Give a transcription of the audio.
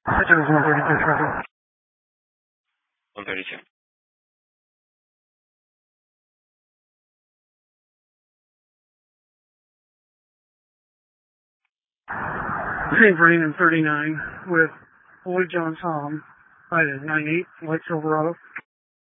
That was 132 traffic. 132. St. Vernon and 39 with Lloyd John Tom, right at 98, White Silverado.